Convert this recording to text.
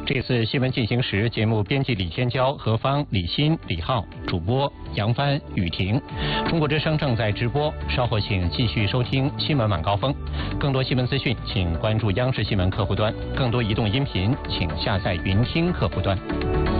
这次新闻进行时，节目编辑李天骄、何芳、李欣、李浩，主播杨帆、雨婷。中国之声正在直播，稍后请继续收听新闻晚高峰。更多新闻资讯，请关注央视新闻客户端；更多移动音频，请下载云听客户端。